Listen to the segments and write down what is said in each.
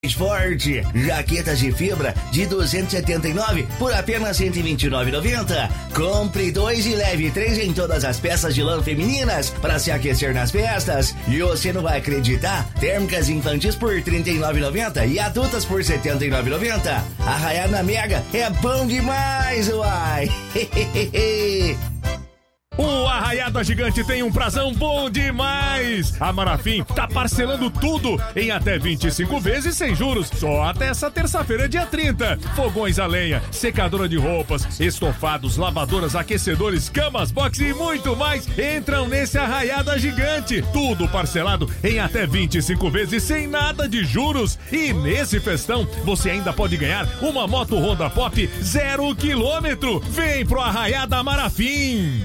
Forte, jaquetas de fibra de 279 por apenas 129,90. Compre 2 e leve 3 em todas as peças de lã femininas para se aquecer nas festas. E você não vai acreditar, térmicas infantis por 39,90 e adultas por 79,90. Arraiar na Mega é bom demais, uai! O Arraiada Gigante tem um prazão bom demais! A Marafim tá parcelando tudo em até 25 vezes sem juros, só até essa terça-feira, dia 30. Fogões a lenha, secadora de roupas, estofados, lavadoras, aquecedores, camas, box e muito mais entram nesse Arraiada Gigante. Tudo parcelado em até 25 vezes sem nada de juros. E nesse festão, você ainda pode ganhar uma moto Honda Pop 0 km. Vem pro Arraiada Marafim!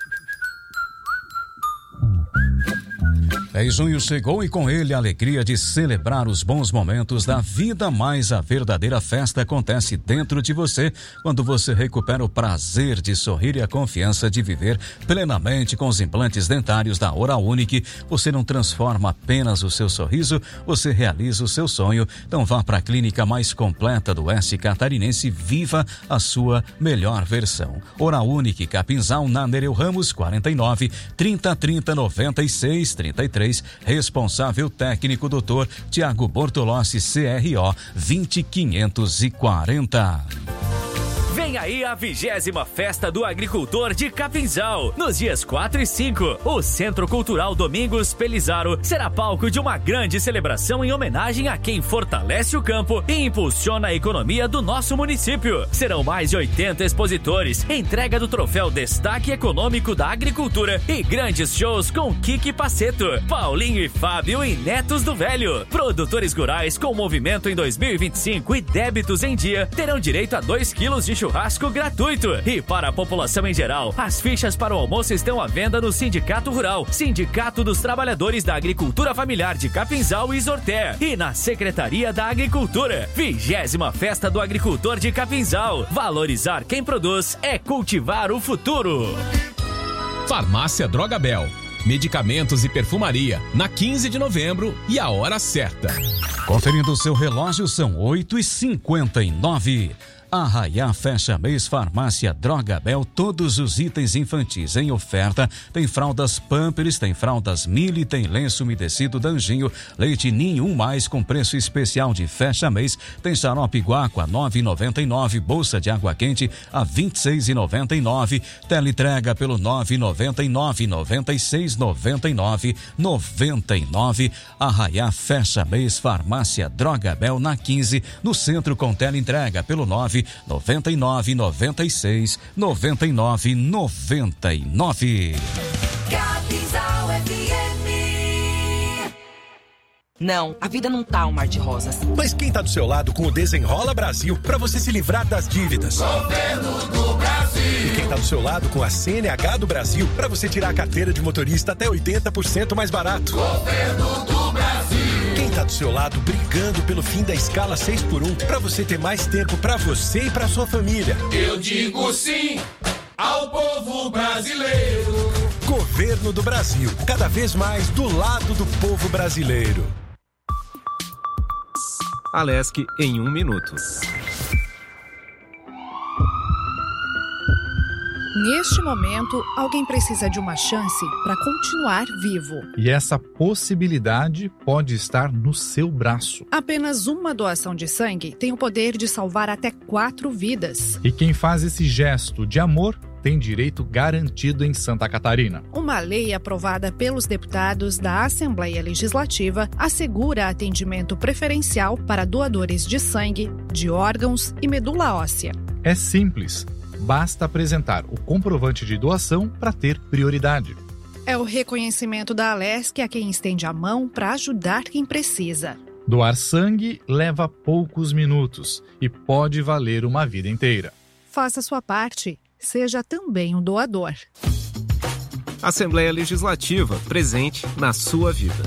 10 de junho chegou e com ele a alegria de celebrar os bons momentos da vida, mas a verdadeira festa acontece dentro de você quando você recupera o prazer de sorrir e a confiança de viver plenamente com os implantes dentários da Oral Unique. Você não transforma apenas o seu sorriso, você realiza o seu sonho. Então vá para a clínica mais completa do oeste catarinense e viva a sua melhor versão. Oral Unique, Capinzal, na Nereu Ramos, 49 3030 96 33. Responsável técnico Dr. Tiago Bortolossi, CRO 20540. Vem aí a 20ª Festa do Agricultor de Capinzal. Nos dias 4 e 5, o Centro Cultural Domingos Pelizaro será palco de uma grande celebração em homenagem a quem fortalece o campo e impulsiona a economia do nosso município. Serão mais de 80 expositores, entrega do troféu Destaque Econômico da Agricultura e grandes shows com Kiki Paceto, Paulinho e Fábio e Netos do Velho. Produtores rurais com movimento em 2025 e débitos em dia terão direito a 2 quilos de churrasco gratuito. E para a população em geral, as fichas para o almoço estão à venda no Sindicato Rural, Sindicato dos Trabalhadores da Agricultura Familiar de Capinzal e Isorté, e na Secretaria da Agricultura. 20ª Festa do Agricultor de Capinzal. Valorizar quem produz é cultivar o futuro. Farmácia Drogabel. Medicamentos e perfumaria, na 15 de novembro e a hora certa. Conferindo o seu relógio, são 8h59. Arraiá fecha mês Farmácia Drogabel, todos os itens infantis em oferta. Tem fraldas Pampers, tem fraldas Mili, tem lenço umedecido Danjinho, leite Ninho mais com preço especial de fecha mês. Tem xarope Guaco a 9,99, bolsa de água quente a 26,99. Teleentrega pelo 999 96 99 99. Arraiá fecha mês Farmácia Drogabel na 15, no centro com teleentrega pelo 99 96 99 99. Capinzal FM. Não, a vida não tá um mar de rosas. Mas quem tá do seu lado com o Desenrola Brasil pra você se livrar das dívidas? Governo do Brasil. E quem tá do seu lado com a CNH do Brasil pra você tirar a carteira de motorista até 80% mais barato? Governo do Brasil. Quem tá do seu lado brigando pelo fim da escala 6x1 pra você ter mais tempo pra você e pra sua família? Eu digo sim ao povo brasileiro. Governo do Brasil, cada vez mais do lado do povo brasileiro. Alesc em 1 minuto. Neste momento, alguém precisa de uma chance para continuar vivo. E essa possibilidade pode estar no seu braço. Apenas uma doação de sangue tem o poder de salvar até 4 vidas. E quem faz esse gesto de amor tem direito garantido em Santa Catarina. Uma lei aprovada pelos deputados da Assembleia Legislativa assegura atendimento preferencial para doadores de sangue, de órgãos e medula óssea. É simples. Basta apresentar o comprovante de doação para ter prioridade. É o reconhecimento da Alesc a quem estende a mão para ajudar quem precisa. Doar sangue leva poucos minutos e pode valer uma vida inteira. Faça sua parte, seja também um doador. Assembleia Legislativa, presente na sua vida.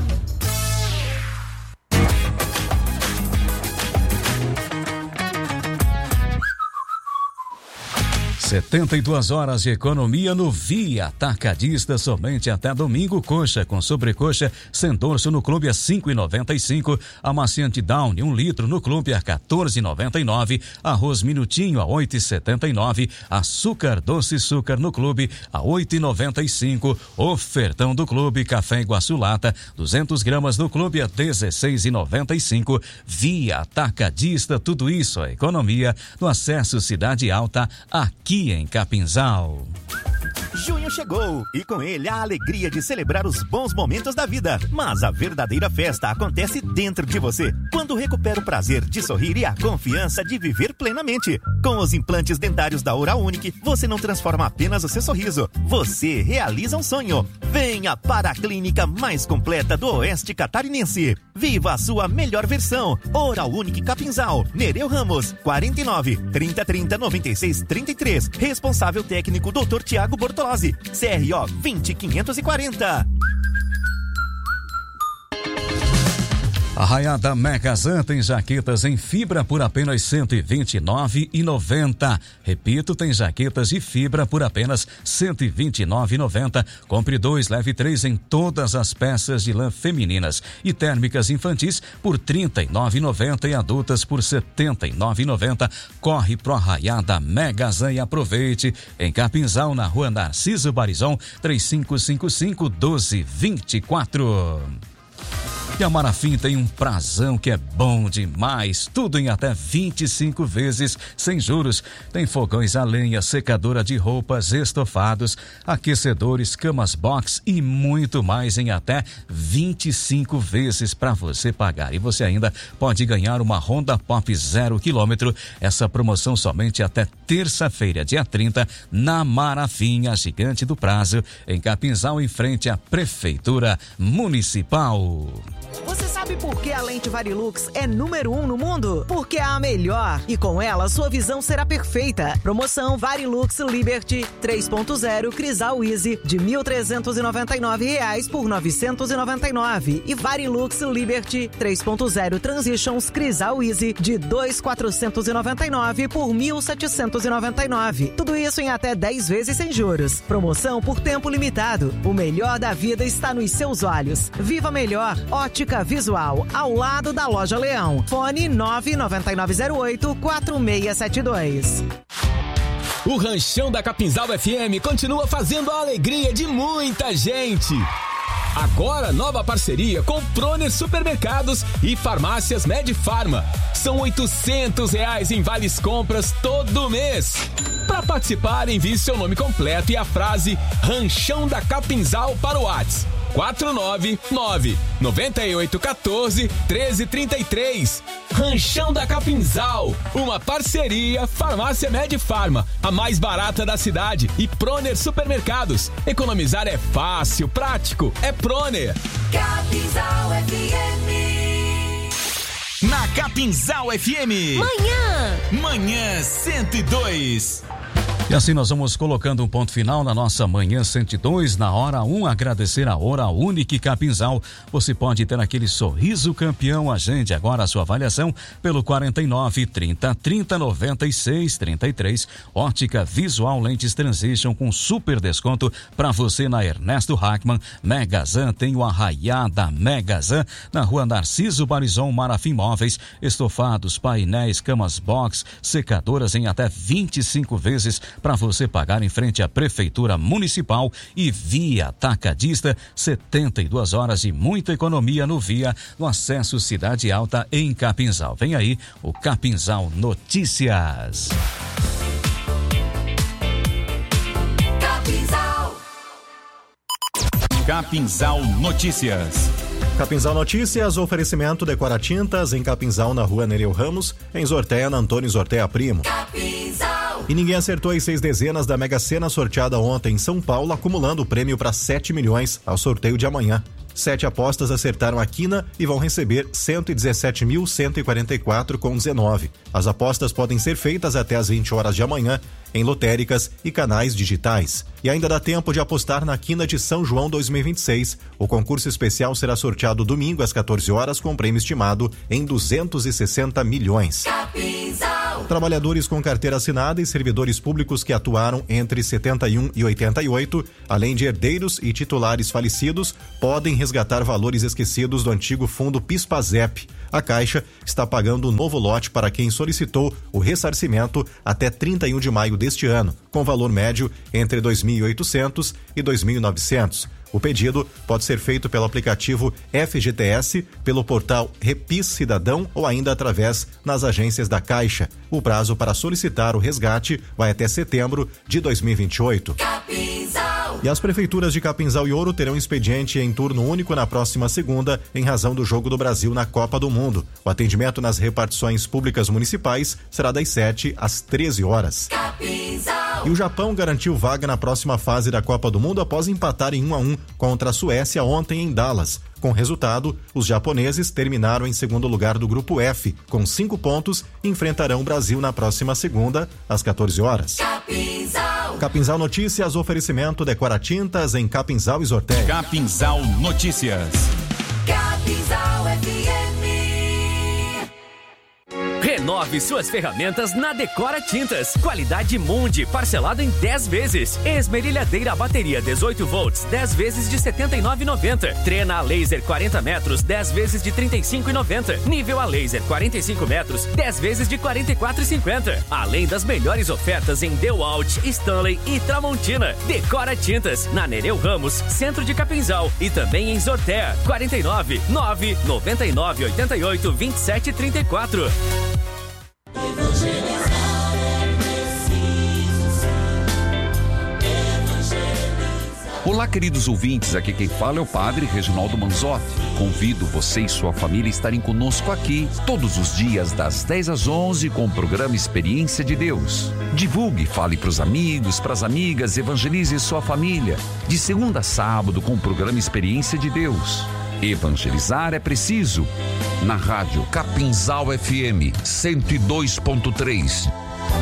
72 horas de economia no Via Atacadista, somente até domingo. Coxa com sobrecoxa sem dorso no clube a 5,95. Amaciante Downy 1 litro no clube a 14,99. Arroz minutinho a 8,79. Açúcar doce açúcar no clube a 8,95. Ofertão do clube café Iguaçu lata 200 gramas no clube a 16,95. Via Atacadista, tudo isso a economia no acesso Cidade Alta aqui em Capinzal. Junho chegou e com ele a alegria de celebrar os bons momentos da vida. Mas a verdadeira festa acontece dentro de você, quando recupera o prazer de sorrir e a confiança de viver plenamente. Com os implantes dentários da Oral Unique, você não transforma apenas o seu sorriso, você realiza um sonho. Venha para a clínica mais completa do Oeste Catarinense. Viva a sua melhor versão. Oral Unique Capinzal, Nereu Ramos, 49 3030 96 33. Responsável técnico Dr. Tiago Bortolozzi, CRO 20540. Arraiada Megazan tem jaquetas em fibra por apenas R$ 129,90. Repito, tem jaquetas de fibra por apenas R$ 129,90. Compre 2, leve 3 em todas as peças de lã femininas e térmicas infantis por R$ 39,90 e adultas por R$ 79,90. Corre pro Arraiada Megazan e aproveite. Em Capinzal, na rua Narciso Barizon, 3555-1224. E a Marafim tem um prazão que é bom demais, tudo em até 25 vezes sem juros. Tem fogões a lenha, secadora de roupas, estofados, aquecedores, camas box e muito mais em até 25 vezes para você pagar. E você ainda pode ganhar uma Honda Pop 0 km. Essa promoção somente até terça-feira, dia 30, na Marafim, a gigante do prazo, em Capinzal, em frente à Prefeitura Municipal. Você sabe por que a lente Varilux é número 1 no mundo? Porque é a melhor e com ela sua visão será perfeita. Promoção Varilux Liberty 3.0 Crisal Easy de R$ 1.399 por R$ 999 e Varilux Liberty 3.0 Transitions Crisal Easy de R$ 2.499 por R$ 1.799. Tudo isso em até 10 vezes sem juros. Promoção por tempo limitado. O melhor da vida está nos seus olhos. Viva melhor. Ótica Visual, ao lado da Loja Leão. Fone 99908-4672. O Ranchão da Capinzal FM continua fazendo a alegria de muita gente. Agora, nova parceria com Proner Supermercados e Farmácias Medfarma. São R$800 em vales compras todo mês. Para participar, envie seu nome completo e a frase Ranchão da Capinzal para o WhatsApp 499-9814-1333. Ranchão da Capinzal, uma parceria Farmácia Medfarma, a mais barata da cidade, e Proner Supermercados. Economizar é fácil, prático, é Proner. Capinzal FM. Na Capinzal FM. Manhã 102. E assim nós vamos colocando um ponto final na nossa Manhã 102, na hora 1, agradecer a Oral Unique Capinzal. Você pode ter aquele sorriso campeão. Agende agora a sua avaliação pelo 49 30 30 96 33. Ótica Visual Lentes Transition com super desconto para você na Ernesto Hackman. Megazan tem o Arraiada Megazan na rua Narciso Barizon, Marafim Móveis, estofados, painéis, camas box, secadoras em até 25 vezes para você pagar em frente à Prefeitura Municipal. E Via Atacadista, 72 horas de muita economia no Via, no acesso Cidade Alta em Capinzal. Vem aí o Capinzal Notícias. Capinzal Notícias. Capinzal Notícias, oferecimento Decora Tintas em Capinzal, na rua Nereu Ramos, em Zorteia, na Antônio Zorteia Primo. Capinzal. E ninguém acertou as 6 dezenas da Mega Sena sorteada ontem em São Paulo, acumulando o prêmio para 7 milhões ao sorteio de amanhã. 7 apostas acertaram a quina e vão receber 117.144,19. As apostas podem ser feitas até às 20 horas de amanhã em lotéricas e canais digitais. E ainda dá tempo de apostar na quina de São João 2026. O concurso especial será sorteado domingo às 14 horas com prêmio estimado em 260 milhões. Capinzal. Trabalhadores com carteira assinada e servidores públicos que atuaram entre 71 e 88, além de herdeiros e titulares falecidos, podem resgatar valores esquecidos do antigo fundo PIS/PASEP. A Caixa está pagando um novo lote para quem solicitou o ressarcimento até 31 de maio deste ano, com valor médio entre R$ 2.800 e R$ 2.900. O pedido pode ser feito pelo aplicativo FGTS, pelo portal Repis Cidadão ou ainda através nas agências da Caixa. O prazo para solicitar o resgate vai até setembro de 2028. E as prefeituras de Capinzal e Ouro terão expediente em turno único na próxima segunda, em razão do Jogo do Brasil na Copa do Mundo. O atendimento nas repartições públicas municipais será das 7 às 13 horas. E o Japão garantiu vaga na próxima fase da Copa do Mundo após empatar em 1-1 contra a Suécia ontem em Dallas. Com o resultado, os japoneses terminaram em segundo lugar do grupo F, com 5 pontos, e enfrentarão o Brasil na próxima segunda, às 14 horas. Capinzal Notícias, oferecimento Decora Tintas em Capinzal e Sorteio. Capinzal Notícias. Capinzal FM. Renove suas ferramentas na Decora Tintas. Qualidade Mundi, parcelado em 10 vezes. Esmerilhadeira bateria 18 volts, 10 vezes de R$ 79,90. Trena a laser 40 metros, 10 vezes de R$ 35,90. Nível a laser 45 metros, 10 vezes de R$ 44,50. Além das melhores ofertas em DeWalt, Stanley e Tramontina. Decora Tintas, na Nereu Ramos, centro de Capinzal. E também em Sortea, 49 9 99 88 27 34. Olá, queridos ouvintes, aqui quem fala é o Padre Reginaldo Manzotti. Convido você e sua família a estarem conosco aqui todos os dias das 10 às 11 com o programa Experiência de Deus. Divulgue, fale para os amigos, para as amigas, evangelize sua família. De segunda a sábado com o programa Experiência de Deus. Evangelizar é preciso. Na rádio Capinzal FM 102.3.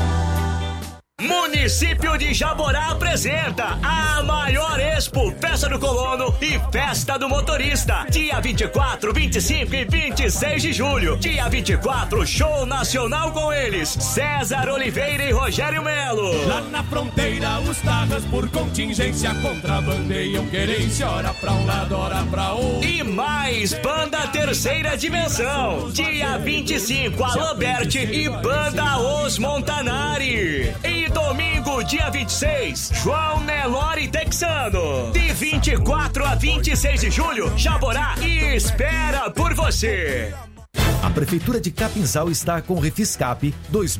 Município de Jaborá apresenta a maior Expo Festa do Colono e Festa do Motorista. Dia 24, 25 e 26 de julho. Dia 24, show nacional com eles: César Oliveira e Rogério Melo. Lá na fronteira, os tarras por contingência contrabandeiam querência, ora pra um lado, ora pra outro. E mais Banda Terceira Dimensão. Dia 25, Alô Berti e Banda Os Montanari. E domingo, dia 26, João Nelore Texano. De 24 a 26 de julho, Jaborá espera por você. A Prefeitura de Capinzal está com o Refiscap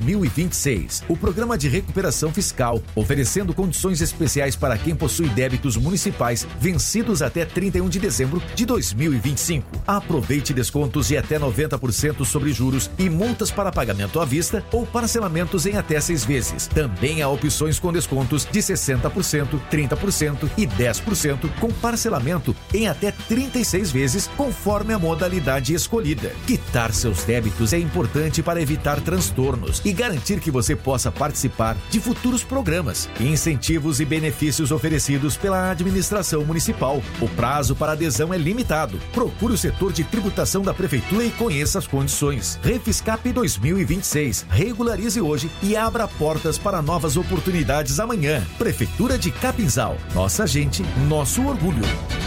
2026, o programa de recuperação fiscal, oferecendo condições especiais para quem possui débitos municipais vencidos até 31 de dezembro de 2025. Aproveite descontos de até 90% sobre juros e multas para pagamento à vista ou parcelamentos em até 6 vezes. Também há opções com descontos de 60%, 30% e 10% com parcelamento em até 36 vezes, conforme a modalidade escolhida. Quitar seus débitos é importante para evitar transtornos e garantir que você possa participar de futuros programas, incentivos e benefícios oferecidos pela administração municipal. O prazo para adesão é limitado. Procure o setor de tributação da Prefeitura e conheça as condições. Refiscap 2026. Regularize hoje e abra portas para novas oportunidades amanhã. Prefeitura de Capinzal. Nossa gente, nosso orgulho.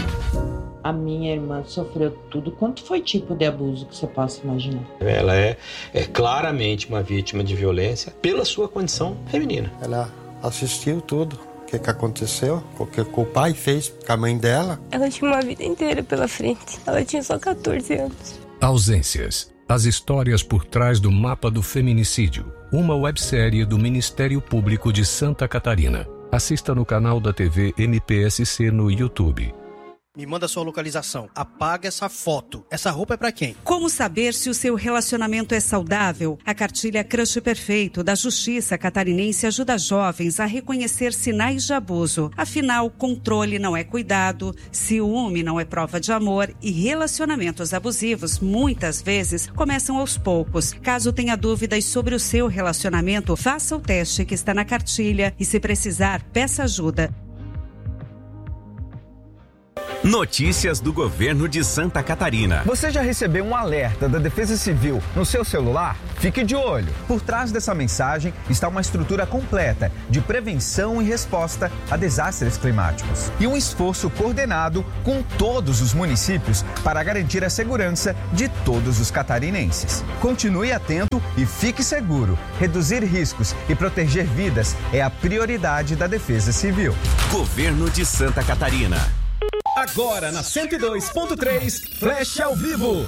A minha irmã sofreu tudo quanto foi tipo de abuso que você possa imaginar. Ela é claramente uma vítima de violência pela sua condição feminina. Ela assistiu tudo o que aconteceu, o que o pai fez com a mãe dela. Ela tinha uma vida inteira pela frente. Ela tinha só 14 anos. Ausências. As histórias por trás do mapa do feminicídio. Uma websérie do Ministério Público de Santa Catarina. Assista no canal da TV MPSC no YouTube. Me manda sua localização. Apaga essa foto. Essa roupa é pra quem? Como saber se o seu relacionamento é saudável? A cartilha Crush Perfeito da Justiça Catarinense ajuda jovens a reconhecer sinais de abuso. Afinal, controle não é cuidado, ciúme não é prova de amor e relacionamentos abusivos muitas vezes começam aos poucos. Caso tenha dúvidas sobre o seu relacionamento, faça o teste que está na cartilha e, se precisar, peça ajuda. Notícias do governo de Santa Catarina. Você já recebeu um alerta da Defesa Civil no seu celular? Fique de olho. Por trás dessa mensagem está uma estrutura completa de prevenção e resposta a desastres climáticos e um esforço coordenado com todos os municípios para garantir a segurança de todos os catarinenses. Continue atento e fique seguro. Reduzir riscos e proteger vidas é a prioridade da Defesa Civil. Governo de Santa Catarina. Agora na 102.3, Flash ao vivo.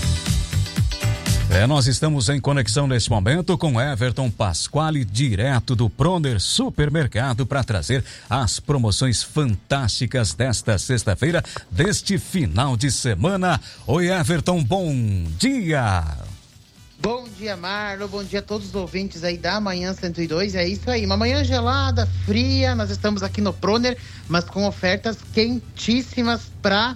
Nós estamos em conexão nesse momento com Everton Pasquale, direto do Proner Supermercado, para trazer as promoções fantásticas desta sexta-feira, deste final de semana. Oi, Everton, bom dia! Bom dia, Marlon, bom dia a todos os ouvintes aí da Manhã 102, é isso aí, uma manhã gelada, fria, nós estamos aqui no Proner, mas com ofertas quentíssimas para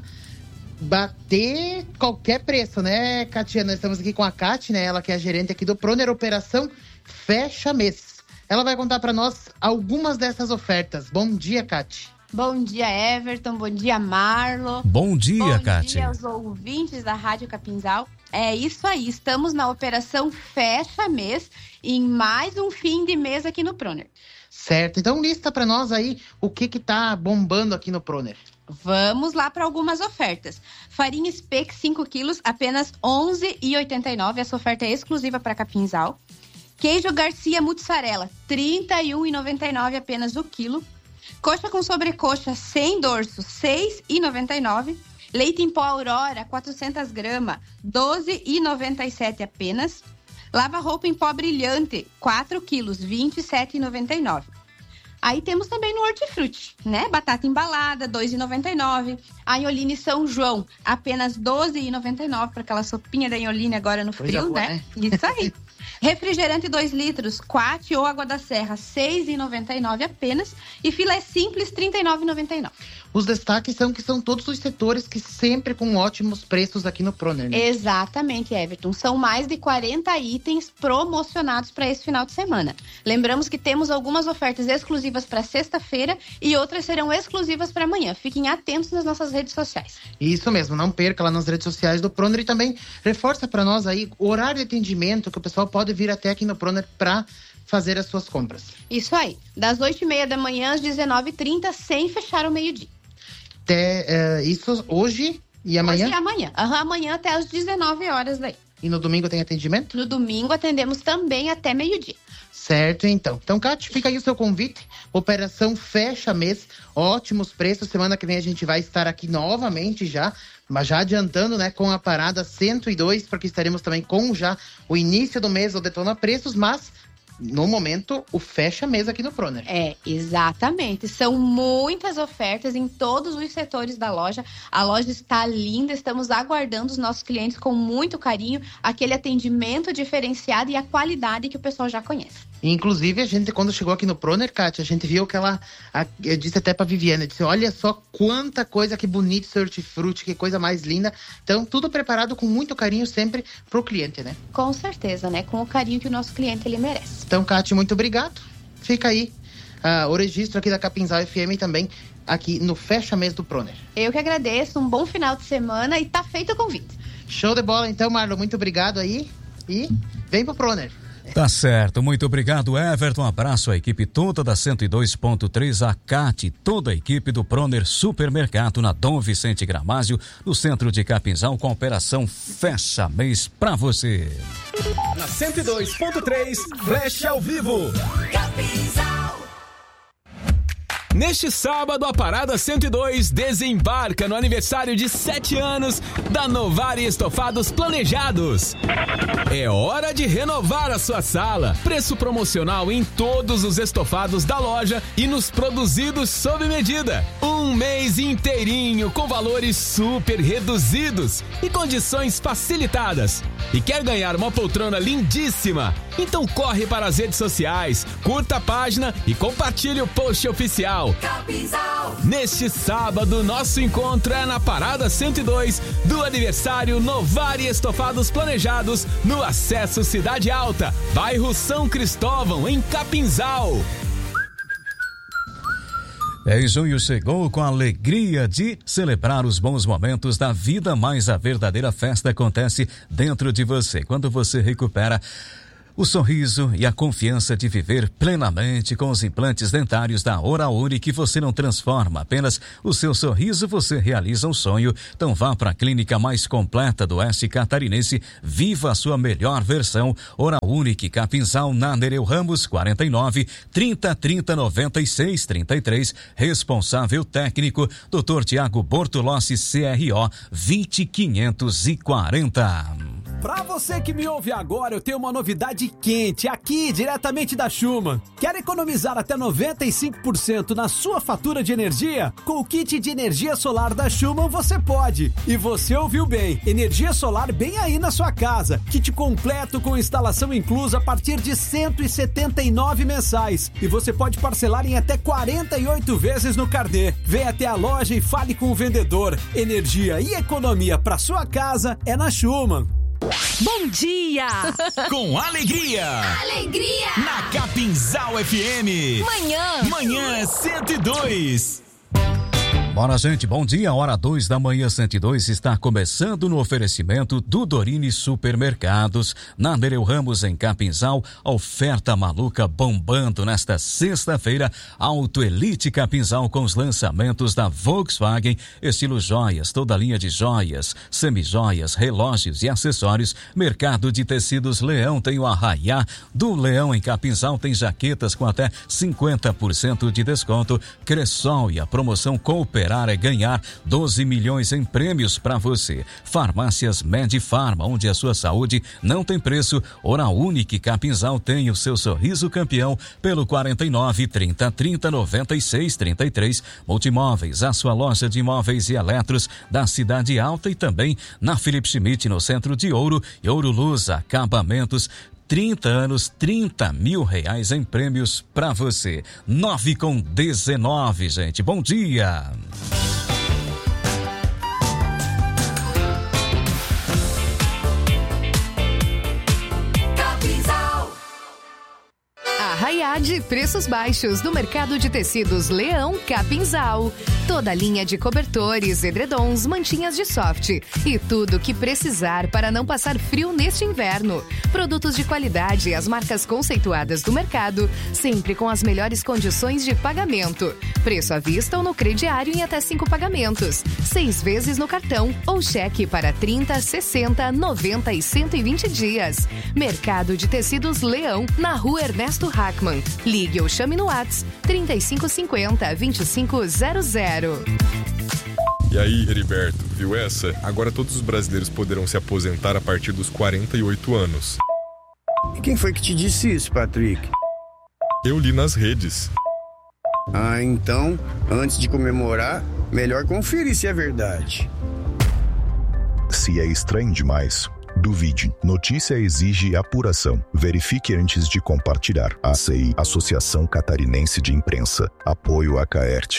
bater qualquer preço, né, Katia? Nós estamos aqui com a Kati, né, ela que é a gerente aqui do Proner, Operação Fecha Mês. Ela vai contar para nós algumas dessas ofertas. Bom dia, Kati. Bom dia, Everton, bom dia, Marlon. Bom dia, Kati. Bom dia aos ouvintes da Rádio Capinzal. É isso aí, estamos na Operação Fecha Mês em mais um fim de mês aqui no Proner. Certo, então lista para nós aí o que tá bombando aqui no Proner. Vamos lá para algumas ofertas. Farinha Speck 5 quilos, apenas R$ 11,89, essa oferta é exclusiva para Capinzal. Queijo Garcia Mussarela, R$ 31,99 apenas o quilo. Coxa com sobrecoxa sem dorso, R$ 6,99. Leite em pó Aurora, 400 gramas, R$ 12,97 apenas. Lava-roupa em pó brilhante, 4 quilos, R$ 27,99. Aí temos também no Hortifruti, né? Batata embalada, R$ 2,99. A Inholine São João, apenas R$ 12,99 para aquela sopinha da Inholine agora no frio, boa, né? Isso aí. Refrigerante 2 litros, Quat ou Água da Serra, R$ 6,99 apenas. E filé simples, R$ 39,99. Os destaques são que são todos os setores que sempre com ótimos preços aqui no Proner, né? Exatamente, Everton. São mais de 40 itens promocionados para esse final de semana. Lembramos que temos algumas ofertas exclusivas para sexta-feira e outras serão exclusivas para amanhã. Fiquem atentos nas nossas redes sociais. Isso mesmo, não perca lá nas redes sociais do Proner e também reforça para nós aí o horário de atendimento que o pessoal pode vir até aqui no Proner para fazer as suas compras. Isso aí, das 8h30 da manhã às 19h30, sem fechar o meio-dia. Até isso hoje e amanhã? Hoje e amanhã. Amanhã até às 19 horas daí. E no domingo tem atendimento? No domingo atendemos também até meio-dia. Certo, então. Então, Kati, fica aí o seu convite. Operação Fecha Mês, ótimos preços. Semana que vem a gente vai estar aqui novamente já, mas já adiantando, né, com a parada 102, porque estaremos também com já o início do mês, o Detona Preços, mas no momento, o fecha mês aqui no Proner. É, exatamente. São muitas ofertas em todos os setores da loja. A loja está linda, estamos aguardando os nossos clientes com muito carinho, aquele atendimento diferenciado e a qualidade que o pessoal já conhece. Inclusive, a gente, quando chegou aqui no Proner, Kátia, a gente viu que eu disse até pra Viviane, disse, olha só quanta coisa, que bonito esse hortifruti, que coisa mais linda. Então, tudo preparado com muito carinho sempre pro cliente, né? Com certeza, né? Com o carinho que o nosso cliente, ele merece. Então, Kátia, muito obrigado. Fica aí o registro aqui da Capinzal FM também, aqui no Fecha Mês do Proner. Eu que agradeço, um bom final de semana e tá feito o convite. Show de bola, então, Marlon, muito obrigado aí e vem pro Proner. Tá certo, muito obrigado, Everton. Um abraço à equipe toda da 102.3, a Cate, toda a equipe do Proner Supermercado na Dom Vicente Gramásio, no centro de Capinzal, com a operação Fecha Mês pra você. Na 102.3, Flash ao vivo. Capinzal. Neste sábado, a Parada 102 desembarca no aniversário de 7 anos da Novari Estofados Planejados. É hora de renovar a sua sala. Preço promocional em todos os estofados da loja e nos produzidos sob medida. Um mês inteirinho com valores super reduzidos e condições facilitadas. E quer ganhar uma poltrona lindíssima? Então corre para as redes sociais, curta a página e compartilhe o post oficial. Capinzal. Neste sábado, nosso encontro é na Parada 102 do aniversário Novari Estofados Planejados, no Acesso Cidade Alta, bairro São Cristóvão, em Capinzal. Junho chegou com a alegria de celebrar os bons momentos da vida, mas a verdadeira festa acontece dentro de você, quando você recupera o sorriso e a confiança de viver plenamente com os implantes dentários da Oral Unique. Você não transforma apenas o seu sorriso, você realiza um sonho. Então vá para a clínica mais completa do Oeste Catarinense, viva a sua melhor versão. Oral Unique, Capinzal, na Nereu Ramos, 49 30 30 96 33. Responsável técnico, Dr. Tiago Bortolossi, CRO 20540. Pra você que me ouve agora, eu tenho uma novidade quente aqui, diretamente da Schumann. Quer economizar até 95% na sua fatura de energia? Com o kit de energia solar da Schumann você pode. E você ouviu bem, energia solar bem aí na sua casa. Kit completo com instalação inclusa a partir de 179 mensais. E você pode parcelar em até 48 vezes no carnê. Venha até a loja e fale com o vendedor. Energia e economia pra sua casa é na Schumann. Bom dia! Com alegria! Alegria! Na Capinzal FM! Manhã 102! Bora, gente, bom dia. Hora 2 da manhã 102 está começando no oferecimento do Dorine Supermercados. Na Nereu Ramos, em Capinzal, a oferta maluca bombando nesta sexta-feira. Auto Elite Capinzal com os lançamentos da Volkswagen, estilo joias, toda a linha de joias, semijoias, relógios e acessórios. Mercado de tecidos Leão tem o Arraiá do Leão em Capinzal, tem jaquetas com até 50% de desconto. Cressol e a promoção Cooperar é ganhar 12 milhões em prêmios para você. Farmácias Medifarma, onde a sua saúde não tem preço. Oral Unique Capinzal tem o seu sorriso campeão pelo 49 30 30 96 33. Multimóveis, a sua loja de imóveis e eletros da Cidade Alta e também na Felipe Schmidt, no centro de Ouro. E Ouro Luz Acabamentos, 30 anos, 30 mil reais em prêmios para você. 9:19, gente. Bom dia! Arraiá de preços baixos no mercado de tecidos Leão Capinzal. Toda a linha de cobertores, edredons, mantinhas de soft e tudo o que precisar para não passar frio neste inverno. Produtos de qualidade e as marcas conceituadas do mercado, sempre com as melhores condições de pagamento. Preço à vista ou no crediário em até 5 pagamentos. 6 vezes no cartão ou cheque para 30, 60, 90 e 120 dias. Mercado de tecidos Leão, na Rua Ernesto Hackman. Ligue ou chame no WhatsApp 3550-2500. E aí, Heriberto, viu essa? Agora todos os brasileiros poderão se aposentar a partir dos 48 anos. E quem foi que te disse isso, Patrick? Eu li nas redes. Ah, então, antes de comemorar, melhor conferir se é verdade. Se é estranho demais, duvide. Notícia exige apuração. Verifique antes de compartilhar. ACI, Associação Catarinense de Imprensa. Apoio a Caert.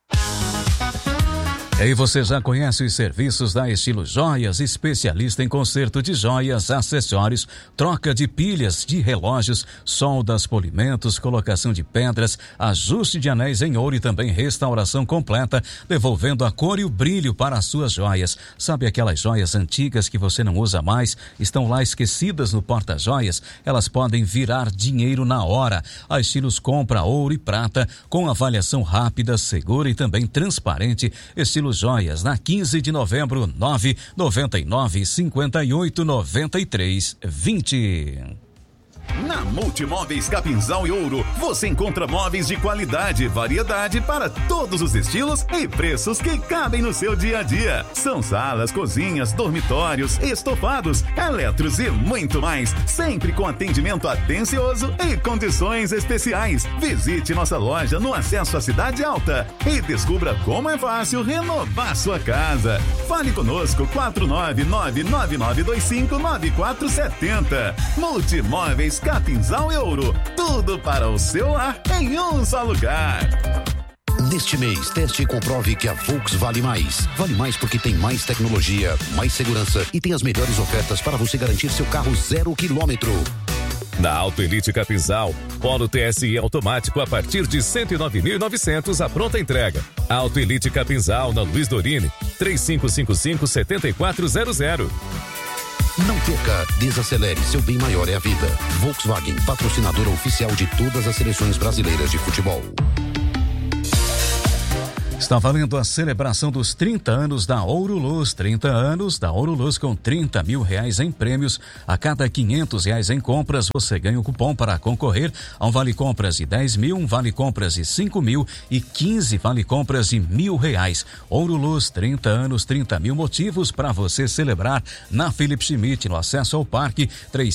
E você já conhece os serviços da Estilo Joias, especialista em conserto de joias, acessórios, troca de pilhas de relógios, soldas, polimentos, colocação de pedras, ajuste de anéis em ouro e também restauração completa, devolvendo a cor e o brilho para as suas joias. Sabe aquelas joias antigas que você não usa mais? Estão lá esquecidas no porta-joias? Elas podem virar dinheiro na hora. A Estilos compra ouro e prata com avaliação rápida, segura e também transparente. Estilo Joias, na 15 de novembro, 999 58 93 20. Na Multimóveis Capinzal e Ouro, você encontra móveis de qualidade e variedade para todos os estilos e preços que cabem no seu dia a dia. São salas, cozinhas, dormitórios, estofados, eletros e muito mais, sempre com atendimento atencioso e condições especiais. Visite nossa loja no acesso à Cidade Alta e descubra como é fácil renovar sua casa. Fale conosco, 49999259470. Multimóveis Capinzal e Ouro, tudo para o seu lar em um só lugar. Neste mês, teste e comprove que a Volks vale mais. Vale mais porque tem mais tecnologia, mais segurança e tem as melhores ofertas para você garantir seu carro 0 km. Na Auto Elite Capinzal, Polo TSI automático a partir de 109.900 a pronta entrega. Auto Elite Capinzal na Luiz Dorini, 3555-7400. Não perca, desacelere, seu bem maior é a vida. Volkswagen, patrocinadora oficial de todas as seleções brasileiras de futebol. Está valendo a celebração dos 30 anos da Ouro Luz. 30 anos da Ouro Luz com R$30 mil em prêmios. A cada R$500 em compras, você ganha um cupom para concorrer a um vale-compras de 10 mil, um vale-compras de 5 mil e 15 vale-compras de R$1.000. Ouro Luz, 30 anos, 30 mil motivos para você celebrar na Philip Schmidt, no acesso ao parque,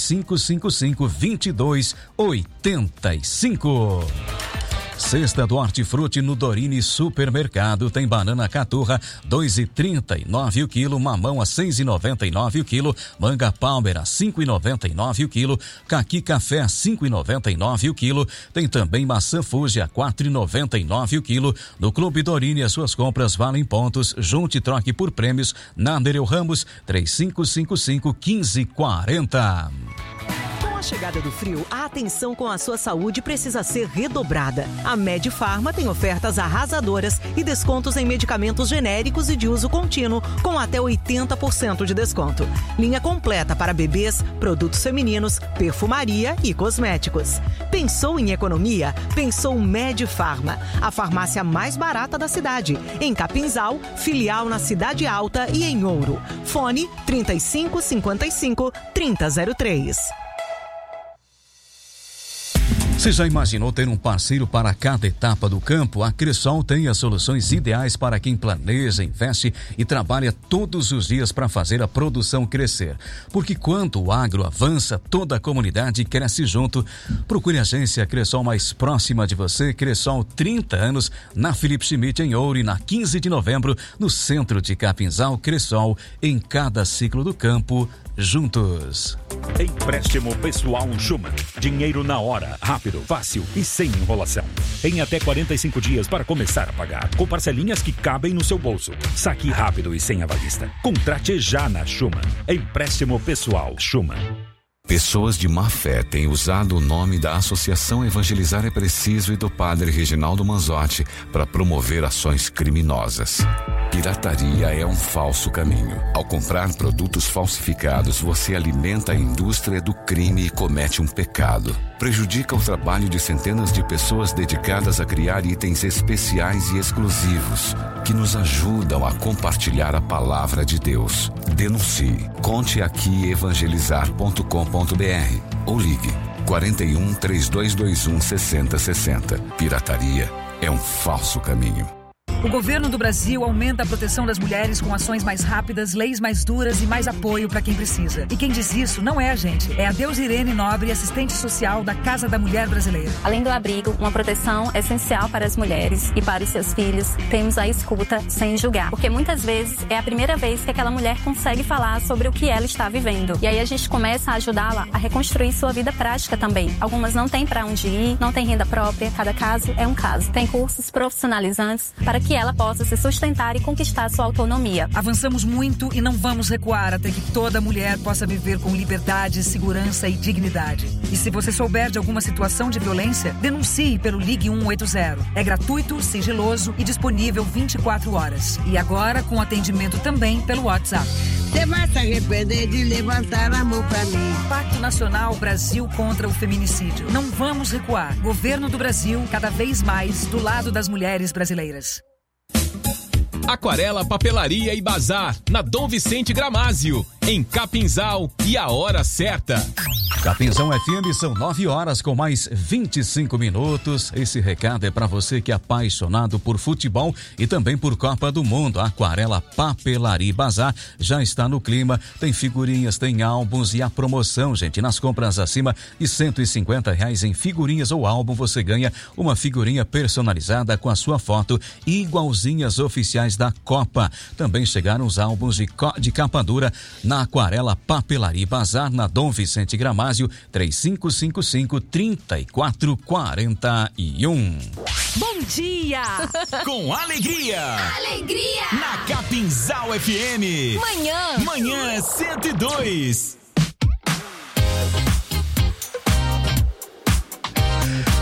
3555-2285. Cesta do Hortifruti no Dorini Supermercado. Tem banana caturra, R$2,39 o quilo. Mamão a R$6,99 o quilo. Manga Palmer a R$5,99 o quilo. Caqui Café a R$5,99 o quilo. Tem também maçã Fuji a R$4,99 o quilo. No Clube Dorini, as suas compras valem pontos. Junte e troque por prêmios na Nereu Ramos, 3555-1540. Com a chegada do frio, a atenção com a sua saúde precisa ser redobrada. A Medifarma tem ofertas arrasadoras e descontos em medicamentos genéricos e de uso contínuo, com até 80% de desconto. Linha completa para bebês, produtos femininos, perfumaria e cosméticos. Pensou em economia? Pensou Medifarma, a farmácia mais barata da cidade. Em Capinzal, filial na Cidade Alta e em Ouro. Fone 3555-3003. Você já imaginou ter um parceiro para cada etapa do campo? A Cressol tem as soluções ideais para quem planeja, investe e trabalha todos os dias para fazer a produção crescer. Porque quando o agro avança, toda a comunidade cresce junto. Procure a agência Cressol mais próxima de você. Cressol, 30 anos, na Philip Schmidt em Ouro e na 15 de novembro, no centro de Capinzal. Cressol, em cada ciclo do campo, juntos. Empréstimo pessoal Schumann. Dinheiro na hora, rápido, fácil e sem enrolação. Em até 45 dias para começar a pagar, com parcelinhas que cabem no seu bolso. Saque rápido e sem avalista. Contrate já na Schumann. Empréstimo pessoal Schumann. Pessoas de má fé têm usado o nome da Associação Evangelizar é Preciso e do Padre Reginaldo Manzotti para promover ações criminosas. Pirataria é um falso caminho. Ao comprar produtos falsificados, você alimenta a indústria do crime e comete um pecado. Prejudica o trabalho de centenas de pessoas dedicadas a criar itens especiais e exclusivos que nos ajudam a compartilhar a palavra de Deus. Denuncie. Conte aqui evangelizar.com.br ou ligue 41 3221 6060. Pirataria é um falso caminho. O governo do Brasil aumenta a proteção das mulheres com ações mais rápidas, leis mais duras e mais apoio para quem precisa. E quem diz isso não é a gente, é a Deus Irene Nobre, assistente social da Casa da Mulher Brasileira. Além do abrigo, uma proteção essencial para as mulheres e para os seus filhos, temos a escuta sem julgar. Porque muitas vezes é a primeira vez que aquela mulher consegue falar sobre o que ela está vivendo. E aí a gente começa a ajudá-la a reconstruir sua vida prática também. Algumas não têm para onde ir, não têm renda própria, cada caso é um caso. Tem cursos profissionalizantes para que ela possa se sustentar e conquistar sua autonomia. Avançamos muito e não vamos recuar até que toda mulher possa viver com liberdade, segurança e dignidade. E se você souber de alguma situação de violência, denuncie pelo Ligue 180. É gratuito, sigiloso e disponível 24 horas. E agora com atendimento também pelo WhatsApp. Você vai se arrepender de levantar a mão pra mim. Pacto Nacional Brasil contra o Feminicídio. Não vamos recuar. Governo do Brasil, cada vez mais do lado das mulheres brasileiras. Aquarela Papelaria e Bazar, na Dom Vicente Gramásio, em Capinzal, e a hora certa. Capinzal FM, são 9 horas com mais 25 minutos. Esse recado é para você que é apaixonado por futebol e também por Copa do Mundo. A Aquarela Papelaria e Bazar já está no clima. Tem figurinhas, tem álbuns e a promoção, gente. Nas compras acima de R$150 em figurinhas ou álbum, você ganha uma figurinha personalizada com a sua foto, igualzinhas oficiais da Copa. Também chegaram os álbuns de capa dura na Aquarela Papelaria e Bazar, na Dom Vicente Gramásio, 3555-3441. Bom dia! Com alegria! Alegria! Na Capinzal FM. Manhã 102.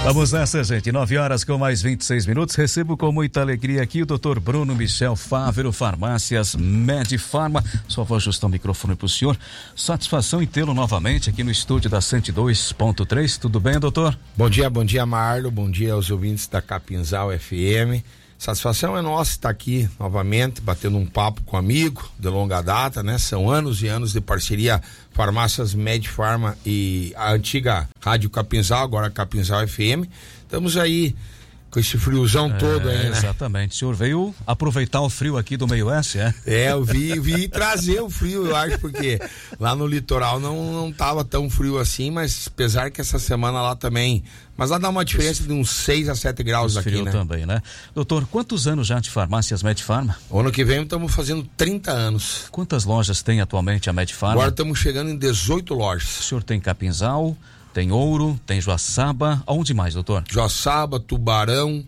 Vamos nessa, gente. 9 horas com mais 26 minutos. Recebo com muita alegria aqui o Dr. Bruno Michel Fávero, Farmácias Medifarma. Só vou ajustar o microfone para o senhor. Satisfação em tê-lo novamente aqui no estúdio da 102.3. Tudo bem, doutor? Bom dia, Marlo. Bom dia aos ouvintes da Capinzal FM. Satisfação é nossa estar aqui novamente, batendo um papo com um amigo de longa data, né? São anos e anos de parceria Farmácias Medifarma e a antiga Rádio Capinzal, agora Capinzal FM. Estamos aí com esse friozão todo aí, né? Exatamente. O senhor veio aproveitar o frio aqui do meio-oeste, é? Eu vi trazer o frio, eu acho, porque lá no litoral não tava tão frio assim, mas apesar que essa semana lá também... Mas lá dá uma diferença de uns 6 a 7 graus aqui, frio, né? Também, né? Doutor, quantos anos já de Farmácias Medifarma? O ano que vem estamos fazendo 30 anos. Quantas lojas tem atualmente a Medifarma? Agora estamos chegando em 18 lojas. O senhor tem Capinzal, tem Ouro, tem Joaçaba, aonde mais, doutor? Joaçaba, Tubarão,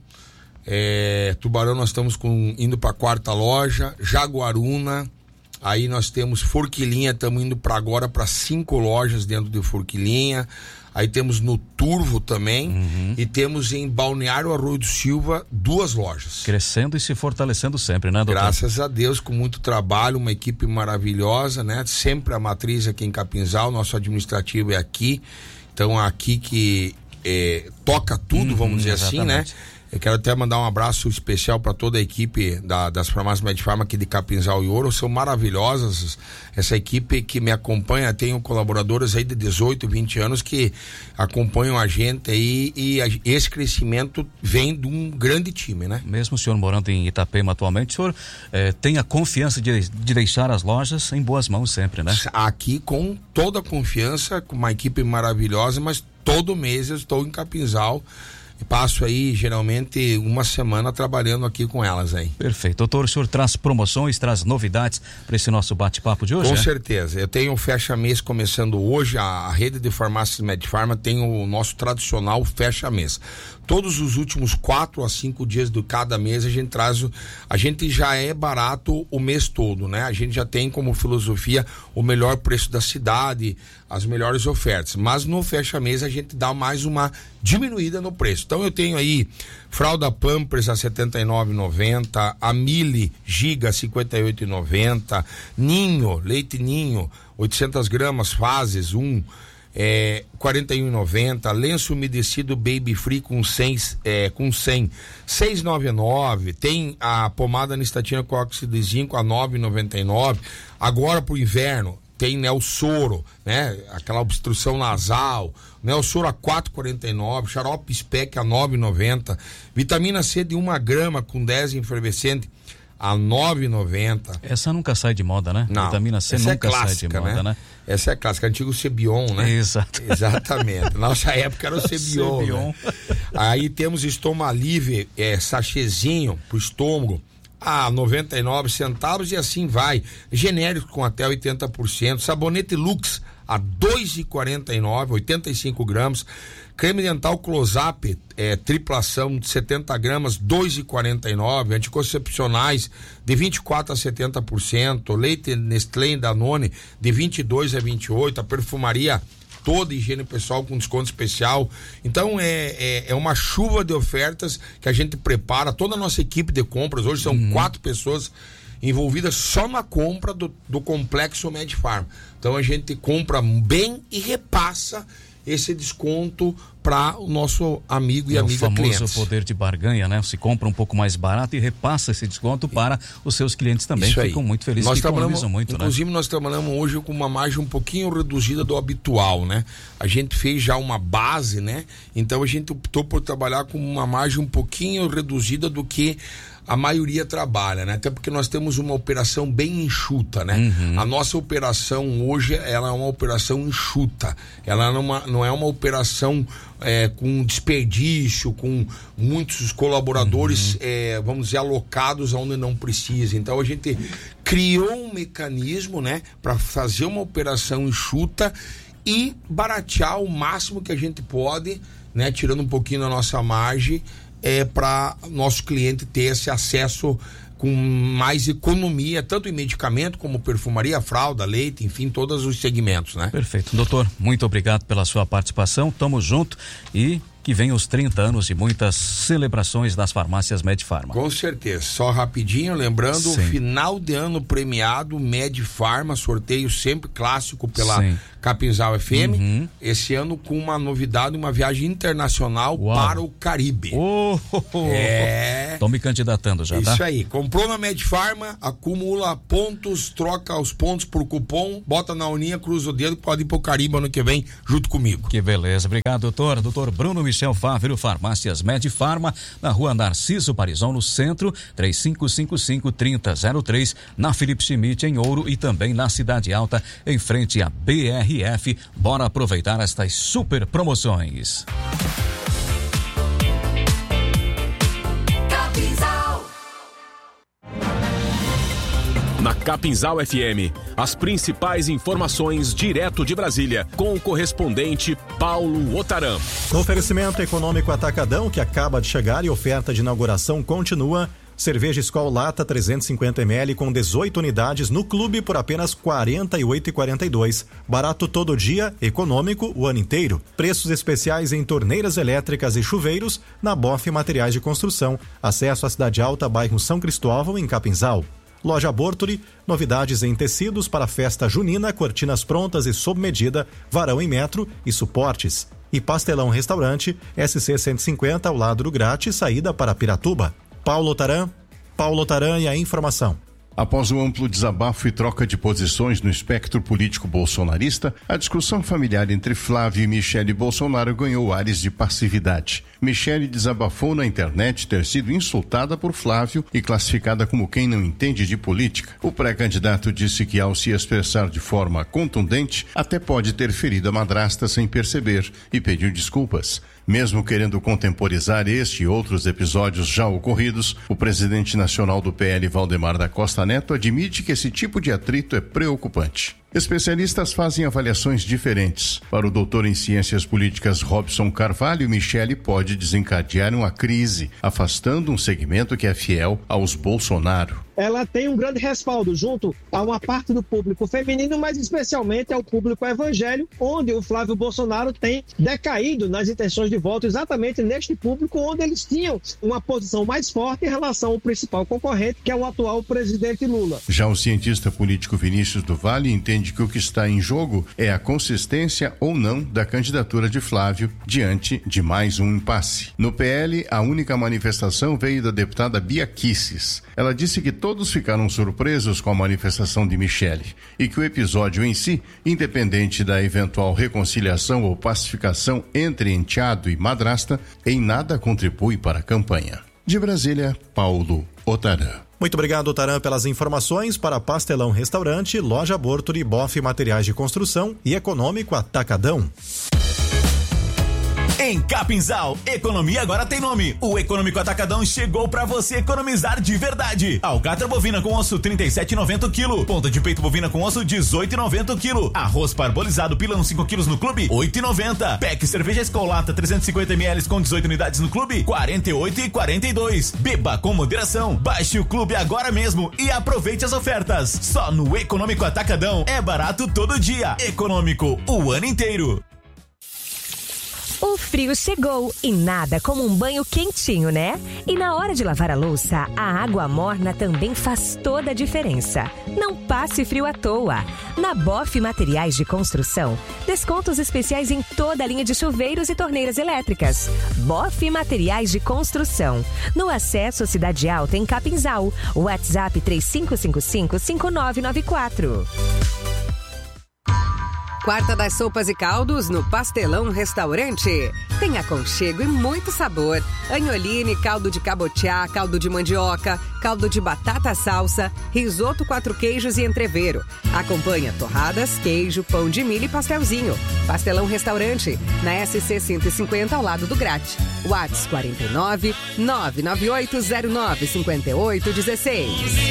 Tubarão nós estamos indo para a 4ª loja, Jaguaruna, aí nós temos Forquilinha, estamos indo agora para 5 lojas dentro de Forquilinha. Aí temos no Turvo também, e temos em Balneário Arroio do Silva 2 lojas. Crescendo e se fortalecendo sempre, né, doutor? Graças a Deus, com muito trabalho, uma equipe maravilhosa, né? Sempre a matriz aqui em Capinzal, nosso administrativo é aqui, então aqui que toca tudo, vamos dizer assim, né? Eu quero até mandar um abraço especial para toda a equipe das Farmácias Medifarma aqui de Capinzal e Ouro, são maravilhosas. Essa equipe que me acompanha, tenho colaboradores aí de 18, 20 anos que acompanham a gente aí e esse crescimento vem de um grande time, né? Mesmo o senhor morando em Itapema atualmente, o senhor tem a confiança de deixar as lojas em boas mãos sempre, né? Aqui com toda a confiança, com uma equipe maravilhosa, mas todo mês eu estou em Capinzal. Passo aí geralmente uma semana trabalhando aqui com elas aí. Perfeito. Doutor, o senhor traz promoções, traz novidades para esse nosso bate-papo de hoje? Com certeza. Eu tenho o fecha-mês começando hoje, a rede de farmácias Medifarma tem o nosso tradicional fecha-mês. Todos os últimos 4 a 5 dias de cada mês a gente já é barato o mês todo, né? A gente já tem como filosofia o melhor preço da cidade, as melhores ofertas, mas no fecha-mês a gente dá mais uma diminuída no preço. Então eu tenho aí fralda Pampers a R$ 79,90, a Mili Giga 58,90, Ninho, leite Ninho, 800 gramas, fases, 41,90, lenço umedecido Baby Free com 100, 6,99, tem a pomada Nistatina com óxido de zinco a 9,99, agora pro inverno tem Nelsoro, né? Aquela obstrução nasal, Nelsoro a 4,49, xarope Spec a 9,90, vitamina C de 1 grama com 10 efervescente a 9,90. Essa nunca sai de moda, né? Não, vitamina C nunca sai de moda, né? Essa é clássica, antigo Cebion, né? Exato. Exatamente. Nossa época era o Cebion. Né? Aí temos Estomalive, sachêzinho pro estômago a 99 centavos e assim vai. Genérico com até 80%. Sabonete Lux a 2,49, 85 gramas. Creme dental Close-Up, triplação de 70 gramas, 2,49. Anticoncepcionais de 24 a 70%. Leite Nestlé Danone de 22 a 28. A perfumaria toda, higiene pessoal com desconto especial. Então é uma chuva de ofertas que a gente prepara. Toda a nossa equipe de compras, hoje são 4 pessoas envolvidas só na compra do complexo Medifarma. Então a gente compra bem e repassa esse desconto para o nosso amigo e amiga clientes. O famoso poder de barganha, né? Se compra um pouco mais barato e repassa esse desconto para os seus clientes também. Isso ficam muito felizes, nós economizam muito, inclusive, né? Nós trabalhamos hoje com uma margem um pouquinho reduzida do habitual, né? A gente fez já uma base, né? Então a gente optou por trabalhar com uma margem um pouquinho reduzida do que a maioria trabalha, né? Até porque nós temos uma operação bem enxuta, né? A nossa operação hoje, ela é uma operação enxuta. Ela não é uma operação com desperdício, com muitos colaboradores, vamos dizer, alocados onde não precisa. Então a gente criou um mecanismo, né? Para fazer uma operação enxuta e baratear o máximo que a gente pode, né? Tirando um pouquinho da nossa margem, para nosso cliente ter esse acesso com mais economia, tanto em medicamento como perfumaria, fralda, leite, enfim, todos os segmentos, né? Perfeito. Doutor, muito obrigado pela sua participação, tamo junto e que vem os 30 anos de muitas celebrações das farmácias Medifarma. Com certeza. Só rapidinho, lembrando, o final de ano premiado Medifarma, sorteio sempre clássico pela Capinzal FM. Esse ano com uma novidade, uma viagem internacional para o Caribe. Tô me candidatando já, tá? Isso aí. Comprou na Medifarma, acumula pontos, troca os pontos por cupom, bota na uninha, cruza o dedo, pode ir pro Caribe ano que vem, junto comigo. Que beleza. Obrigado, doutor. Doutor Bruno Michel Fávero, Farmácias Medifarma, na rua Narciso Parizão, no centro, 3555-3003, na Felipe Schmidt, em Ouro, e também na Cidade Alta, em frente à BRF. Bora aproveitar estas super promoções. Na Capinzal FM, as principais informações direto de Brasília, com o correspondente Paulo Otaram. Oferecimento econômico Atacadão, que acaba de chegar e oferta de inauguração continua. Cerveja Skol Lata 350 ml com 18 unidades no clube por apenas R$ 48,42. Barato todo dia, econômico o ano inteiro. Preços especiais em torneiras elétricas e chuveiros na Boff Materiais de Construção. Acesso à Cidade Alta, bairro São Cristóvão, em Capinzal. Loja Bortoli, novidades em tecidos para festa junina, cortinas prontas e sob medida, varão em metro e suportes. E Pastelão Restaurante, SC 150 ao lado do Grátis, saída para Piratuba. Paulo Taran e a informação. Após o amplo desabafo e troca de posições no espectro político bolsonarista, a discussão familiar entre Flávio e Michele Bolsonaro ganhou ares de passividade. Michele desabafou na internet ter sido insultada por Flávio e classificada como quem não entende de política. O pré-candidato disse que, ao se expressar de forma contundente, até pode ter ferido a madrasta sem perceber e pediu desculpas. Mesmo querendo contemporizar este e outros episódios já ocorridos, o presidente nacional do PL, Valdemar da Costa Neto, admite que esse tipo de atrito é preocupante. Especialistas fazem avaliações diferentes. Para o doutor em ciências políticas Robson Carvalho, Michele pode desencadear uma crise, afastando um segmento que é fiel aos Bolsonaro. Ela tem um grande respaldo junto a uma parte do público feminino, mas especialmente ao público evangélico, onde o Flávio Bolsonaro tem decaído nas intenções de voto exatamente neste público, onde eles tinham uma posição mais forte em relação ao principal concorrente, que é o atual presidente Lula. Já o cientista político Vinícius do Vale entende que o que está em jogo é a consistência ou não da candidatura de Flávio diante de mais um impasse. No PL, a única manifestação veio da deputada Bia Kicis. Ela disse que todos ficaram surpresos com a manifestação de Michele e que o episódio em si, independente da eventual reconciliação ou pacificação entre enteado e madrasta, em nada contribui para a campanha. De Brasília, Paulo Otaran. Muito obrigado, Otaran, pelas informações. Para Pastelão Restaurante, Loja Bortoli, Boff Materiais de Construção e Econômico Atacadão. Em Capinzal, economia agora tem nome. O Econômico Atacadão chegou pra você economizar de verdade. Alcatra bovina com osso 37,90 kg. Ponta de peito bovina com osso 18,90 kg. Arroz parbolizado pilão 5 kg no clube 8,90. Pack cerveja Skol Lata 350 ml com 18 unidades no clube 48,42. Beba com moderação. Baixe o clube agora mesmo e aproveite as ofertas. Só no Econômico Atacadão é barato todo dia. Econômico o ano inteiro. O frio chegou e nada como um banho quentinho, né? E na hora de lavar a louça, a água morna também faz toda a diferença. Não passe frio à toa. Na Boff Materiais de Construção, descontos especiais em toda a linha de chuveiros e torneiras elétricas. Boff Materiais de Construção. No acesso à Cidade Alta, em Capinzal. WhatsApp 3555-5994. Quarta das sopas e caldos no Pastelão Restaurante. Tem aconchego e muito sabor. Agnoline, caldo de cabotiá, caldo de mandioca, caldo de batata salsa, risoto 4 queijos e entrevero. Acompanha torradas, queijo, pão de milho e pastelzinho. Pastelão Restaurante, na SC 150 ao lado do Grat. WhatsApp 49 99809 5816.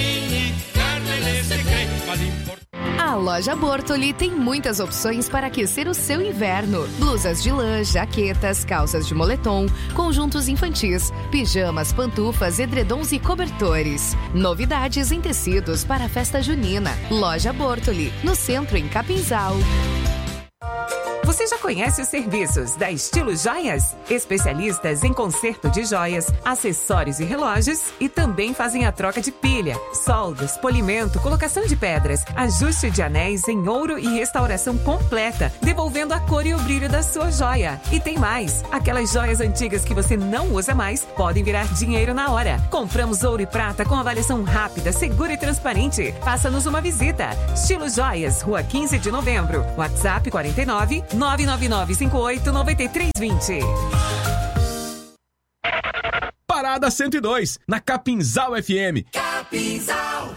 A loja Bortoli tem muitas opções para aquecer o seu inverno. Blusas de lã, jaquetas, calças de moletom, conjuntos infantis, pijamas, pantufas, edredons e cobertores. Novidades em tecidos para a festa junina. Loja Bortoli, no centro em Capinzal. Você já conhece os serviços da Estilo Joias? Especialistas em conserto de joias, acessórios e relógios e também fazem a troca de pilha, soldas, polimento, colocação de pedras, ajuste de anéis em ouro e restauração completa, devolvendo a cor e o brilho da sua joia. E tem mais, aquelas joias antigas que você não usa mais podem virar dinheiro na hora. Compramos ouro e prata com avaliação rápida, segura e transparente. Faça-nos uma visita. Estilo Joias, Rua 15 de Novembro. WhatsApp 49 99958 9320. Parada 102, na Capinzal FM. Capinzal.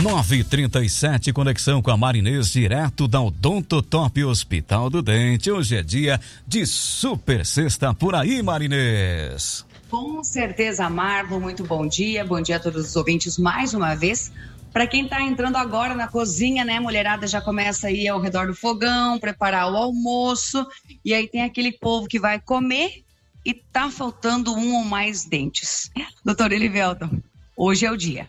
9h37, conexão com a Marinês, direto da Odonto Top Hospital do Dente. Hoje é dia de super sexta por aí, Marinês. Com certeza, Marlon, muito bom dia a todos os ouvintes mais uma vez. Para quem está entrando agora na cozinha, né, mulherada já começa a ir ao redor do fogão, preparar o almoço, e aí tem aquele povo que vai comer e tá faltando um ou mais dentes. Doutor Elivelton, hoje é o dia.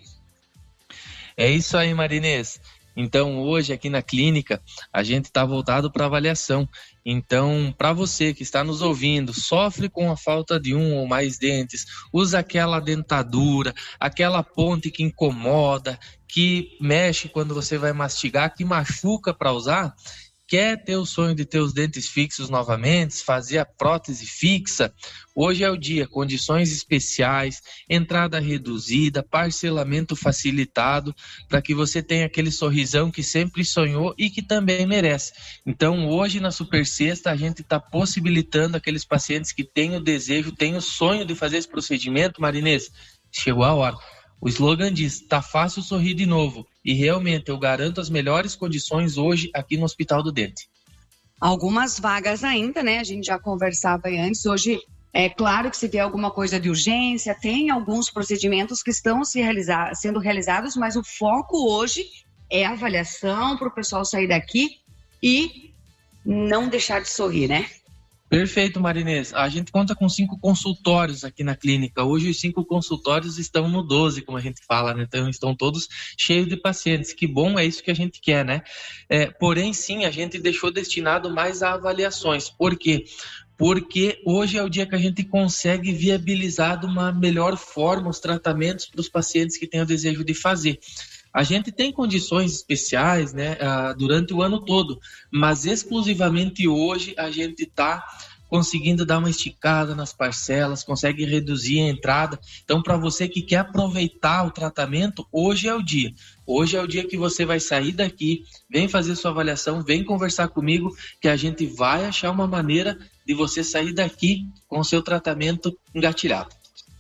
É isso aí, Marinês. Então, hoje aqui na clínica, a gente está voltado para avaliação. Então, para você que está nos ouvindo, sofre com a falta de um ou mais dentes, usa aquela dentadura, aquela ponte que incomoda, que mexe quando você vai mastigar, que machuca para usar, quer ter o sonho de ter os dentes fixos novamente, fazer a prótese fixa, hoje é o dia, condições especiais, entrada reduzida, parcelamento facilitado, para que você tenha aquele sorrisão que sempre sonhou e que também merece. Então hoje na Super Sexta a gente está possibilitando aqueles pacientes que têm o desejo, têm o sonho de fazer esse procedimento, Marinês, chegou a hora. O slogan diz, tá fácil sorrir de novo. E realmente eu garanto as melhores condições hoje aqui no Hospital do Dente. Algumas vagas ainda, né? A gente já conversava aí antes. Hoje, é claro que se tiver alguma coisa de urgência, tem alguns procedimentos que estão sendo realizados, mas o foco hoje é a avaliação para o pessoal sair daqui e não deixar de sorrir, né? Perfeito, Marinês. A gente conta com 5 consultórios aqui na clínica. Hoje os 5 consultórios estão no 12, como a gente fala, né? Então estão todos cheios de pacientes. Que bom, é isso que a gente quer, né? Porém, sim, a gente deixou destinado mais a avaliações. Por quê? Porque hoje é o dia que a gente consegue viabilizar de uma melhor forma os tratamentos para os pacientes que têm o desejo de fazer. A gente tem condições especiais, né, durante o ano todo, mas exclusivamente hoje a gente está conseguindo dar uma esticada nas parcelas, consegue reduzir a entrada. Então, para você que quer aproveitar o tratamento, hoje é o dia. Hoje é o dia que você vai sair daqui, vem fazer sua avaliação, vem conversar comigo, que a gente vai achar uma maneira de você sair daqui com o seu tratamento engatilhado.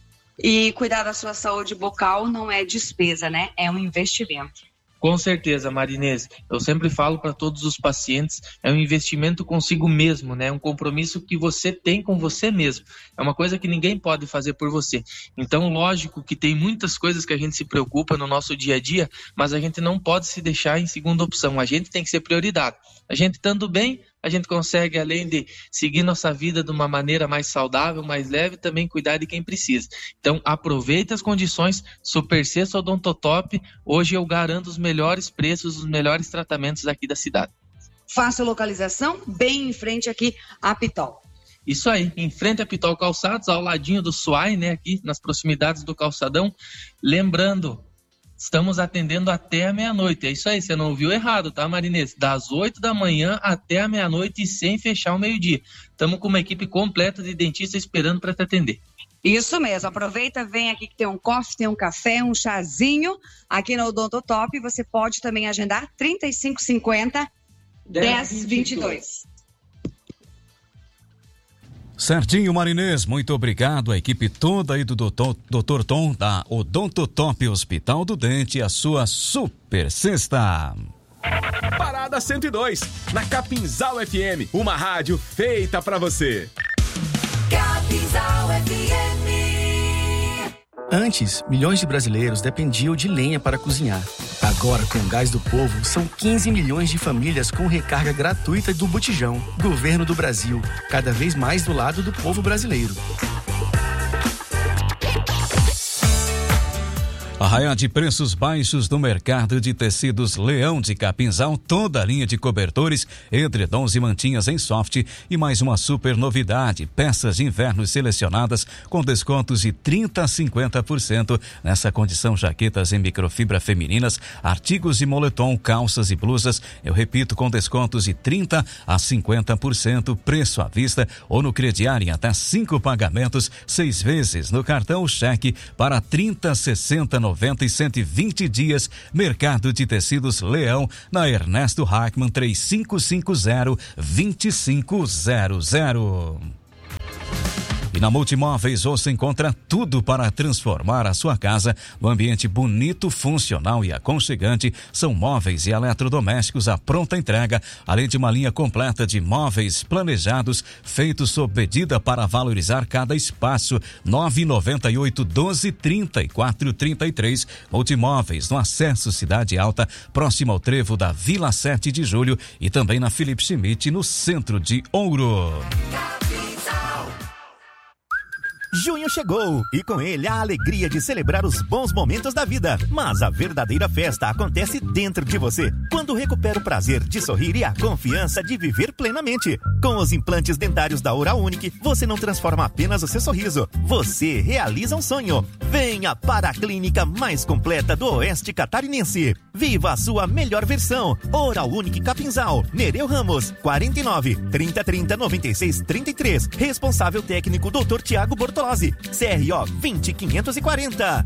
E cuidar da sua saúde bucal não é despesa, né? É um investimento. Com certeza, Marinês. Eu sempre falo para todos os pacientes, é um investimento consigo mesmo, né? É um compromisso que você tem com você mesmo. É uma coisa que ninguém pode fazer por você. Então, lógico que tem muitas coisas que a gente se preocupa no nosso dia a dia, mas a gente não pode se deixar em segunda opção. A gente tem que ser prioridade. A gente estando bem, a gente consegue, além de seguir nossa vida de uma maneira mais saudável, mais leve, também cuidar de quem precisa. Então, aproveite as condições. Super Sexta Odonto Top. Hoje eu garanto os melhores preços, os melhores tratamentos aqui da cidade. Fácil localização, bem em frente aqui a Pitol. Isso aí, em frente a Pitol Calçados, ao ladinho do Suai, né, aqui nas proximidades do calçadão. Lembrando, estamos atendendo até a meia-noite. É isso aí, você não ouviu errado, tá, Marinês? Das 8 da manhã até a meia-noite e sem fechar o meio-dia. Estamos com uma equipe completa de dentista esperando para te atender. Isso mesmo, aproveita, vem aqui que tem um coffee, tem um café, um chazinho aqui no Odonto Top. Você pode também agendar 3550 1022. Certinho, Marinês, muito obrigado. A equipe toda aí do Dr. Tom da Odonto Top Hospital do Dente, a sua Super Sexta. Parada 102, na Capinzal FM, uma rádio feita pra você. Capinzal FM. Antes, milhões de brasileiros dependiam de lenha para cozinhar. Agora, com o Gás do Povo, são 15 milhões de famílias com recarga gratuita do Botijão. Governo do Brasil, cada vez mais do lado do povo brasileiro. Arraial de preços baixos no mercado de tecidos Leão de Capinzal, toda a linha de cobertores, edredons e mantinhas em soft e mais uma super novidade, peças de inverno selecionadas com descontos de 30% a 50%. Nessa condição, jaquetas em microfibra femininas, artigos de moletom, calças e blusas, eu repito, com descontos de 30% a 50%, preço à vista ou no crediário em até 5 pagamentos, 6 vezes no cartão cheque para 30, 60, 90 e 120 dias. Mercado de Tecidos Leão, na Ernesto Hackman 3550-2500. E na Multimóveis você encontra tudo para transformar a sua casa num ambiente bonito, funcional e aconchegante. São móveis e eletrodomésticos à pronta entrega, além de uma linha completa de móveis planejados, feitos sob medida para valorizar cada espaço. 998-12-34-33. Multimóveis, no Acesso Cidade Alta, próximo ao trevo da Vila 7 de Julho e também na Felipe Schmidt, no centro de Ouro. Junho chegou e com ele a alegria de celebrar os bons momentos da vida. Mas a verdadeira festa acontece dentro de você, quando recupera o prazer de sorrir e a confiança de viver plenamente. Com os implantes dentários da Oral Unique, você não transforma apenas o seu sorriso, você realiza um sonho. Venha para a clínica mais completa do Oeste Catarinense. Viva a sua melhor versão. Oral Unique Capinzal, Nereu Ramos, 49 3030 96 33. Responsável técnico Dr. Tiago Bortolazzi, CRO 20540.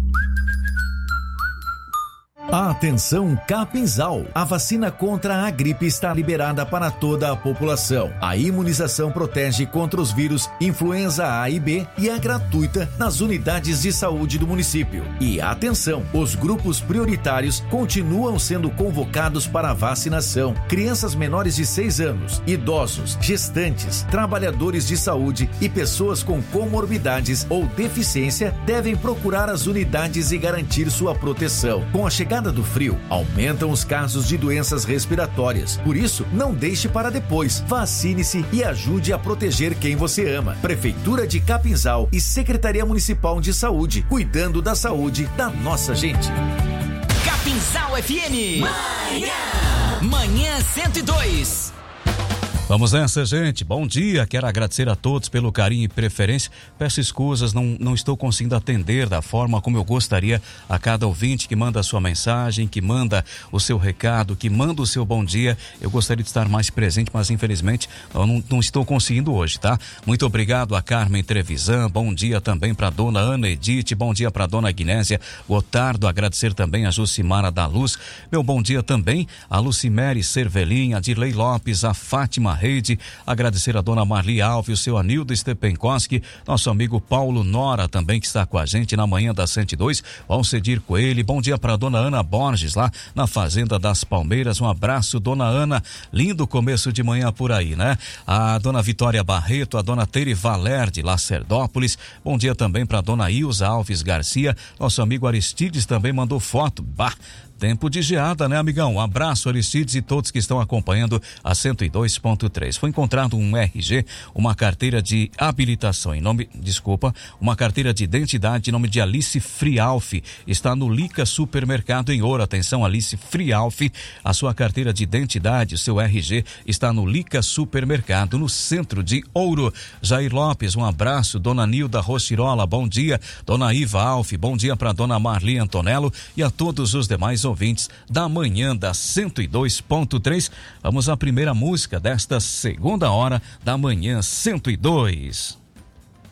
Atenção Capinzal, a vacina contra a gripe está liberada para toda a população. A imunização protege contra os vírus influenza A e B e é gratuita nas unidades de saúde do município. E atenção, os grupos prioritários continuam sendo convocados para a vacinação. Crianças menores de 6 anos, idosos, gestantes, trabalhadores de saúde e pessoas com comorbidades ou deficiência devem procurar as unidades e garantir sua proteção. Com a chegada do frio, aumentam os casos de doenças respiratórias. Por isso, não deixe para depois. Vacine-se e ajude a proteger quem você ama. Prefeitura de Capinzal e Secretaria Municipal de Saúde, cuidando da saúde da nossa gente. Capinzal FM. Manhã 102. Vamos nessa, gente. Bom dia. Quero agradecer a todos pelo carinho e preferência. Peço escusas, não estou conseguindo atender da forma como eu gostaria a cada ouvinte que manda a sua mensagem, que manda o seu recado, que manda o seu bom dia. Eu gostaria de estar mais presente, mas infelizmente eu não estou conseguindo hoje, tá? Muito obrigado a Carmen Trevisan. Bom dia também para dona Ana Edith. Bom dia para dona Guinésia Gotardo. Agradecer também a Jucimara da Luz. Meu bom dia também a Lucimere Cervelin, a Dirley Lopes, a Fátima Rede, agradecer a dona Marli Alves, o seu Anildo Stepenkoski, nosso amigo Paulo Nora também que está com a gente na manhã da 102, Alcedir Coelho, bom dia para a dona Ana Borges lá na Fazenda das Palmeiras, um abraço dona Ana, lindo começo de manhã por aí, né? A dona Vitória Barreto, a dona Tere Valer de Lacerdópolis, bom dia também para a dona Ilza Alves Garcia, nosso amigo Aristides também mandou foto, tempo de geada, né, amigão? Um abraço, Aristides, e todos que estão acompanhando a 102.3. Foi encontrado um RG, uma carteira de habilitação uma carteira de identidade em nome de Alice Frialfi. Está no Lica Supermercado em Ouro. Atenção, Alice Frialfi, a sua carteira de identidade, o seu RG, está no Lica Supermercado, no centro de Ouro. Jair Lopes, um abraço. Dona Nilda Rochirola, bom dia. Dona Iva Alfi, bom dia para dona Marli Antonello e a todos os demais ouvintes da manhã da 102.3. Vamos à primeira música desta segunda hora da manhã 102.